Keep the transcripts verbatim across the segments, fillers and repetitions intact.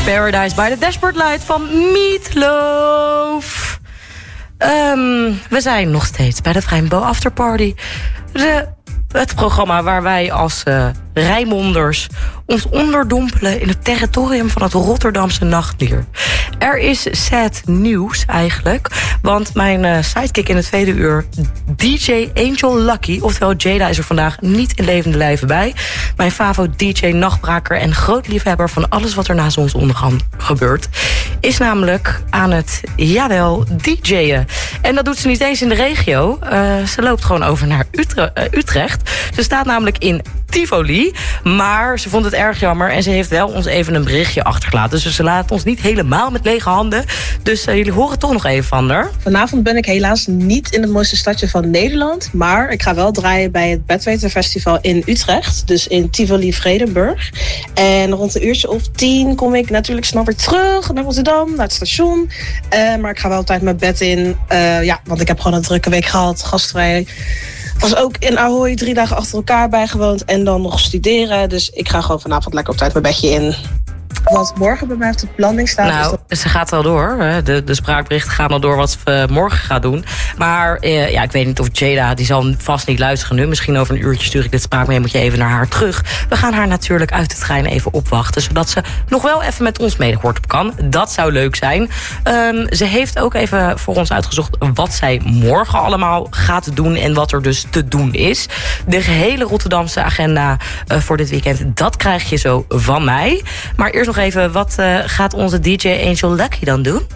Paradise by the Dashboard Light van Meatloaf. Um, we zijn nog steeds bij de Rainbow Afterparty. De, het programma waar wij als uh, Rijnmonders ons onderdompelen in het territorium van het Rotterdamse nachtleer. Er is sad nieuws eigenlijk, want mijn uh, sidekick in het tweede uur, D J Angel Lucky, oftewel Jada, is er vandaag niet in levende lijven bij. Mijn favo D J nachtbraker en groot liefhebber van alles wat er na zonsondergang gebeurt, is namelijk aan het, jawel, D J'en. En dat doet ze niet eens in de regio. Uh, ze loopt gewoon over naar Utre- uh, Utrecht. Ze staat namelijk in Tivoli, maar ze vond het erg jammer en ze heeft wel ons even een berichtje achtergelaten. Dus ze laat ons niet helemaal met lege handen. Dus uh, jullie horen toch nog even van haar. Vanavond ben ik helaas niet in het mooiste stadje van Nederland, maar ik ga wel draaien bij het Bedweten Festival in Utrecht, dus in Tivoli Vredenburg. En rond een uurtje of tien kom ik natuurlijk snel weer terug naar Rotterdam, naar het station. Uh, maar ik ga wel op tijd mijn bed in, uh, ja, want ik heb gewoon een drukke week gehad, gastvrij. Was ook in Ahoy drie dagen achter elkaar bijgewoond en dan nog studeren. Dus ik ga gewoon vanavond lekker op tijd mijn bedje in. Wat morgen bij mij op de planning staat... Nou, is dat... ze gaat wel door. Hè? De, de spraakberichten gaan al door wat ze morgen gaat doen. Maar eh, ja, ik weet niet of Jada, die zal vast niet luisteren nu. Misschien over een uurtje stuur ik dit spraak mee, moet je even naar haar terug. We gaan haar natuurlijk uit de trein even opwachten, zodat ze nog wel even met ons medegehoord op kan. Dat zou leuk zijn. Um, ze heeft ook even voor ons uitgezocht wat zij morgen allemaal gaat doen en wat er dus te doen is. De gehele Rotterdamse agenda uh, voor dit weekend, dat krijg je zo van mij. Maar eerst nog even, wat uh, gaat onze D J Angel Lucky dan doen?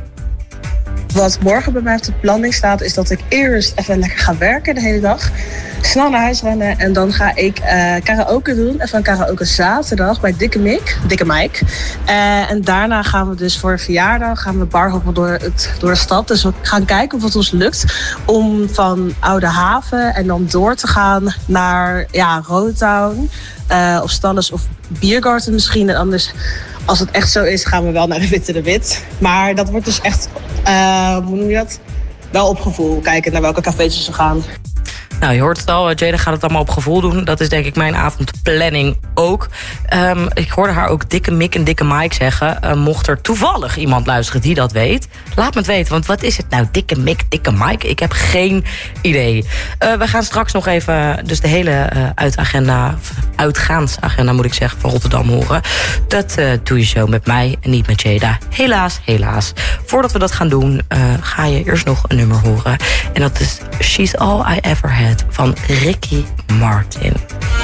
Wat morgen bij mij op de planning staat, is dat ik eerst even lekker ga werken de hele dag. Snel naar huis rennen en dan ga ik uh, karaoke doen. Even een karaoke zaterdag bij Dikke Mick, Dikke Mike. Uh, en daarna gaan we dus voor een verjaardag gaan we barhoppen door, het, door de stad. Dus we gaan kijken of het ons lukt om van Oude Haven en dan door te gaan naar ja, Roadtown. Uh, of Stalles of Biergarten misschien. En anders, als het echt zo is, gaan we wel naar de Witte de Wit. Maar dat wordt dus echt, uh, hoe noem je dat? Wel op gevoel, kijken naar welke cafeetjes we gaan. Nou, je hoort het al, Jada gaat het allemaal op gevoel doen. Dat is denk ik mijn avondplanning ook. Um, ik hoorde haar ook Dikke Mick en Dikke Mike zeggen. Uh, mocht er toevallig iemand luisteren die dat weet, laat me het weten. Want wat is het nou, Dikke Mick, Dikke Mike? Ik heb geen idee. Uh, we gaan straks nog even dus de hele uh, uitagenda, uitgaansagenda moet ik zeggen, van Rotterdam horen. Dat uh, doe je zo met mij en niet met Jada. Helaas, helaas. Voordat we dat gaan doen, uh, ga je eerst nog een nummer horen. En dat is She's All I Ever Had van Ricky Martin.